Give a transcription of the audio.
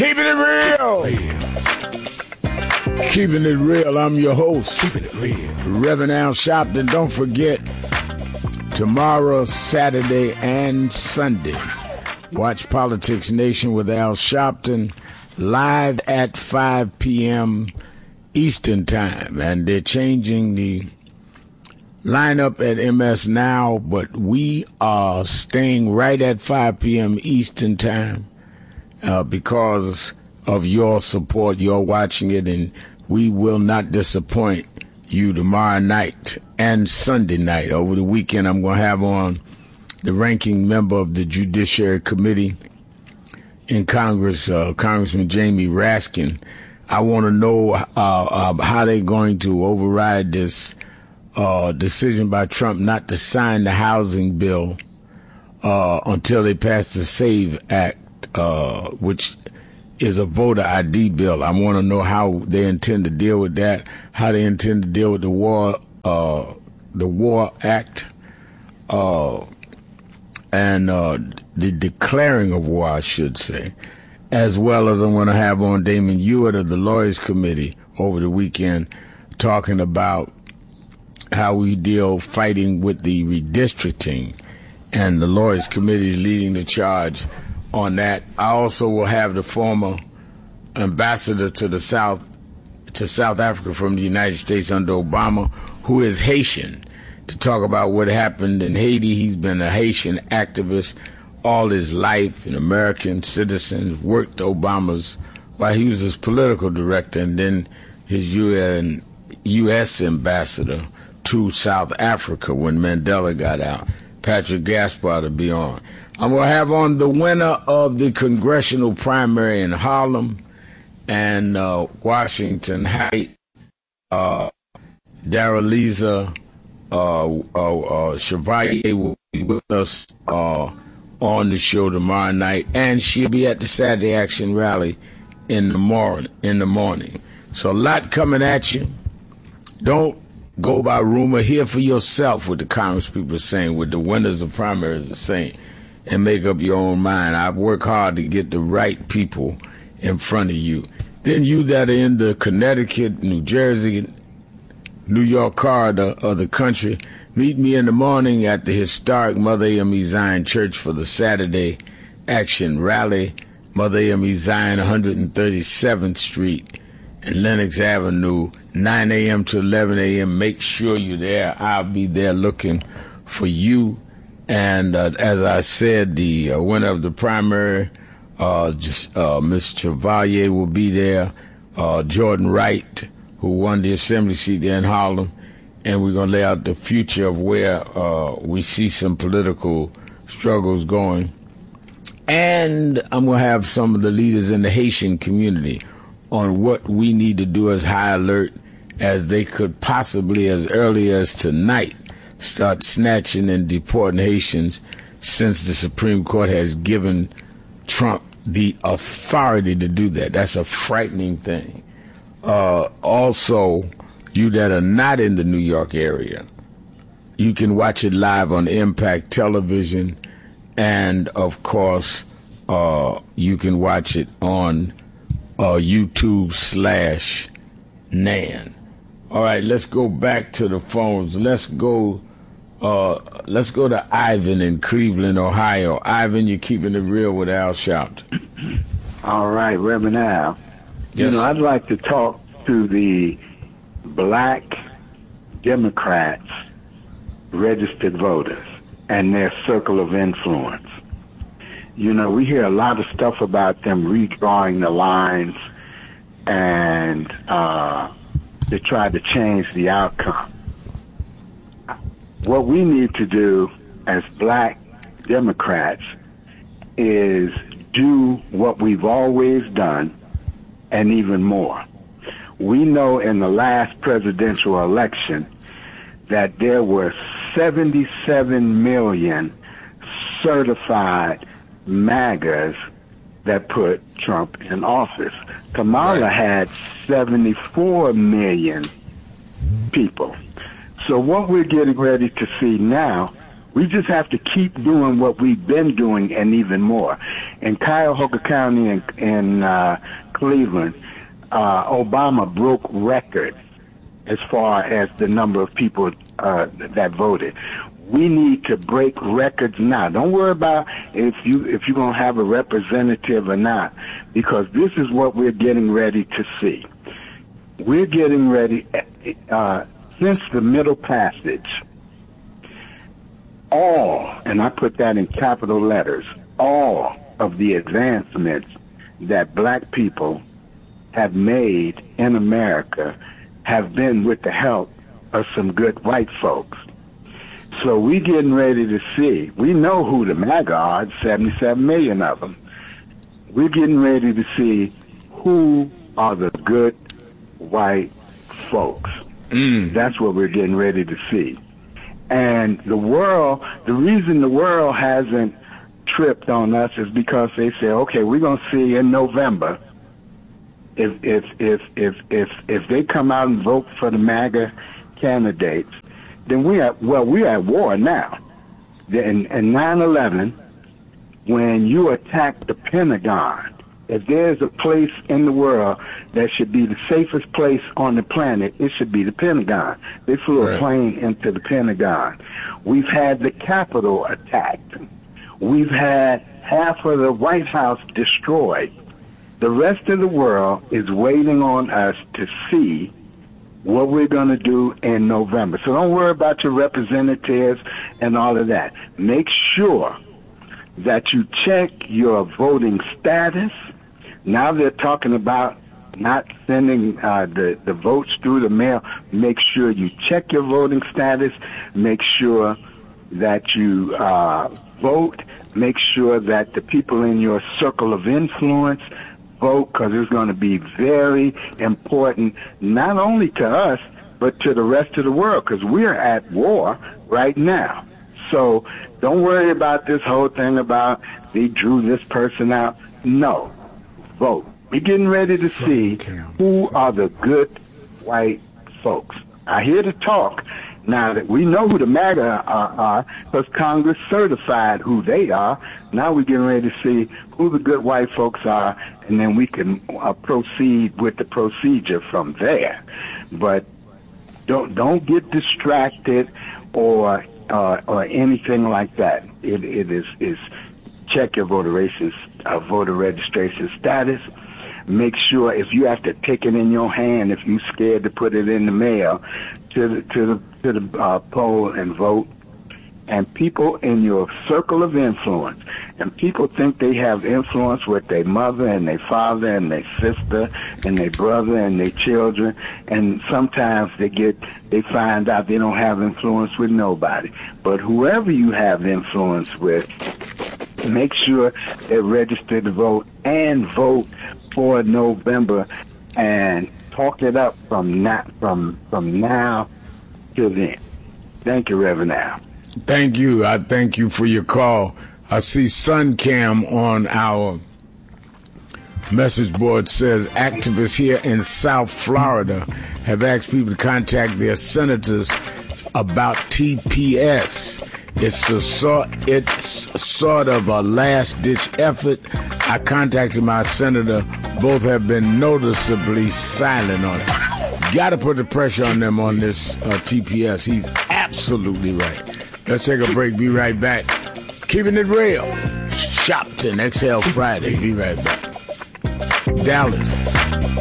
Keeping it real. Keeping it real. I'm your host, Keeping it real, Reverend Al Sharpton. Don't forget, tomorrow, Saturday, and Sunday, watch Politics Nation with Al Sharpton live at 5 p.m. Eastern Time. And they're changing the lineup at MS Now, but we are staying right at 5 p.m. Eastern Time because of your support. You're watching it, and we will not disappoint you tomorrow night and Sunday night. Over the weekend, I'm going to have on the ranking member of the Judiciary Committee in Congress, Congressman Jamie Raskin. I want to know how they're going to override this decision by Trump not to sign the housing bill until they pass the SAVE Act, which is a voter ID bill. I want to know how they intend to deal with that, how they intend to deal with the War Act, and the declaring of war, I should say, as well as I'm going to have on Damon Hewitt of the Lawyers Committee over the weekend talking about how we deal fighting with the redistricting, and the Lawyers Committee is leading the charge on that. I also will have the former ambassador to South Africa from the United States under Obama, who is Haitian, to talk about what happened in Haiti. He's been a Haitian activist all his life, an American citizen, worked Obama's while he was his political director, and then his U.S. ambassador to South Africa when Mandela got out. Patrick Gaspar to be on. I'm going to have on the winner of the congressional primary in Harlem and Washington Heights, Daraliza Chevalier will be with us on the show tomorrow night, and she'll be at the Saturday Action Rally in the morning. So a lot coming at you. Don't go by rumor. Hear for yourself what the Congress people are saying, what the winners of primaries are saying, and make up your own mind. I work hard to get the right people in front of you. Then you that are in the Connecticut, New Jersey, New York corridor of the country, meet me in the morning at the historic Mother AME Zion Church for the Saturday Action Rally. Mother AME Zion, 137th Street and Lenox Avenue, 9 a.m. to 11 a.m. Make sure you're there. I'll be there looking for you. And as I said, the winner of the primary, Ms. Chevalier, will be there. Jordan Wright, who won the assembly seat there in Harlem. And we're going to lay out the future of where we see some political struggles going. And I'm going to have some of the leaders in the Haitian community on what we need to do as high alert, as they could possibly, as early as tonight, start snatching and deporting Haitians, since the Supreme Court has given Trump the authority to do that. That's a frightening thing. Also, you that are not in the New York area, you can watch it live on Impact Television, and of course, you can watch it on YouTube/NAN. All right, let's go back to the phones. Let's go to Ivan in Cleveland, Ohio. Ivan, you're keeping it real with Al Sharpton. All right, Reverend Al. Yes. I'd like to talk to the black Democrats, registered voters, and their circle of influence. We hear a lot of stuff about them redrawing the lines and to try to change the outcome. What we need to do as black Democrats is do what we've always done and even more. We know in the last presidential election that there were 77 million certified MAGAs that put Trump in office. Kamala had 74 million people. So what we're getting ready to see now We just have to keep doing what we've been doing and even more. In Cuyahoga County in Cleveland, Obama broke records as far as the number of people that voted. We need to break records now. Don't worry about if you're going to have a representative or not, because this is what we're getting ready to see. We're getting ready, since the Middle Passage, all, and I put that in capital letters, all of the advancements that black people have made in America have been with the help of some good white folks. So we getting ready to see. We know who the MAGA are, 77 million of them. We're getting ready to see who are the good white folks. That's what we're getting ready to see. And the reason the world hasn't tripped on us is because they say, okay, we're going to see in November if they come out and vote for the MAGA candidates, then we're at war now. In 9/11, when you attack the Pentagon, if there's a place in the world that should be the safest place on the planet, it should be the Pentagon. They flew a plane into the Pentagon. We've had the Capitol attacked. We've had half of the White House destroyed. The rest of the world is waiting on us to see what we're going to do in November. So don't worry about your representatives and all of that. Make sure that you check your voting status. Now they're talking about not sending the votes through the mail. Make sure you check your voting status. Make sure that you vote. Make sure that the people in your circle of influence vote, because it's going to be very important, not only to us, but to the rest of the world, because we're at war right now. So don't worry about this whole thing about they drew this person out. No. Vote. We're getting ready to see who are the good white folks. I hear the talk. Now that we know who the MAGA are, because Congress certified who they are, now we're getting ready to see who the good white folks are, and then we can proceed with the procedure from there. But don't get distracted or anything like that. It is check your voter registration status. Make sure if you have to take it in your hand, if you're scared to put it in the mail, to the poll and vote. And people in your circle of influence, and people think they have influence with their mother and their father and their sister and their brother and their children, and sometimes they find out they don't have influence with nobody. But whoever you have influence with, make sure they're registered to vote and vote for November, and talk it up from now till then. Thank you, Reverend Al. Thank you. I thank you for your call. I see SunCam on our message board says activists here in South Florida have asked people to contact their senators about TPS. It's sort of a last-ditch effort. I contacted my senator. Both have been noticeably silent on it. Got to put the pressure on them on this TPS. He's absolutely right. Let's take a break. Be right back. Keeping it real. Shopton, Exhale Friday. Be right back. Dallas.